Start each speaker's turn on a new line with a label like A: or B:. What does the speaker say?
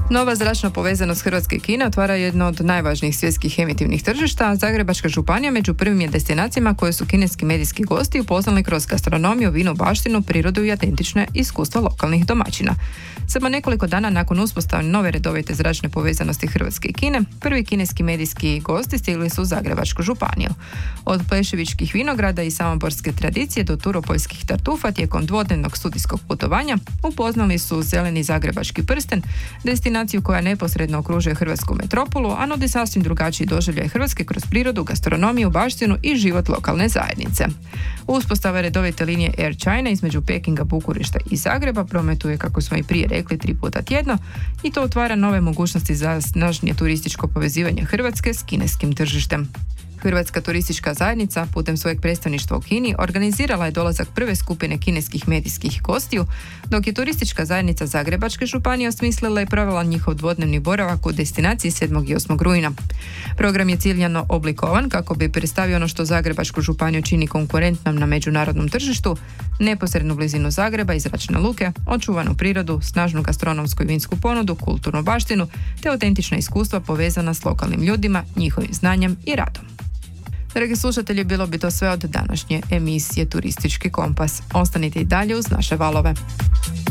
A: Nova zračna povezanost Hrvatske i Kine otvara jedno od najvažnijih svjetskih emitivnih tržišta, a Zagrebačka županija među prvim je destinacijama koje su kineski medijski gosti upoznali kroz gastronomiju, vino, baštinu, prirodu i autentične iskustva lokalnih domaćina. Samo nekoliko dana nakon uspostave nove redovite zračne povezanosti Hrvatske i Kine, prvi kineski medijski gosti stigli su u Zagrebačku županiju. Od pleševičkih vinograda i samoborske tradicije do turopoljskih tartufa tijekom dvodnevnog studijskog putovanja upoznali su zeleni zagrebački prsten, destinaciju koja neposredno okružuje hrvatsku metropolu, a nudi sasvim drugačiji doživljaj Hrvatske kroz prirodu, gastronomiju, baštinu i život lokalne zajednice. Uspostava redovite linije Air China između Pekinga, Bukurešta i Zagreba prometuje, kako smo i prije rekli, 3 puta tjedno i to otvara nove mogućnosti za snažnije turističko povezivanje Hrvatske s kineskim tržištem. Hrvatska turistička zajednica putem svojeg predstavništva u Kini organizirala je dolazak prve skupine kineskih medijskih gostiju, dok je turistička zajednica Zagrebačke županije osmislila i provela njihov dvodnevni boravak u destinaciji 7. i 8. rujna. Program je ciljano oblikovan kako bi predstavio ono što Zagrebačku županiju čini konkurentnom na međunarodnom tržištu, neposrednu blizinu Zagreba i zračne luke, očuvanu prirodu, snažnu gastronomsku i vinsku ponudu, kulturnu baštinu te autentična iskustva povezana s lokalnim ljudima, njihovim znanjem i radom. Dragi slušatelji, bilo bi to sve od današnje emisije Turistički kompas. Ostanite i dalje uz naše valove.